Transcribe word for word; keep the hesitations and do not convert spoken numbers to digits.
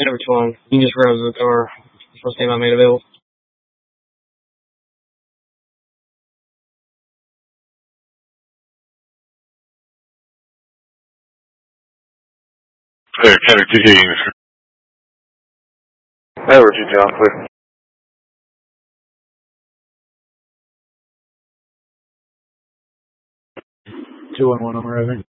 Never too long. You can just grab the car. First name I made available. Hey, County T K. Hey, Richie John, clear. two one one, I'm arriving.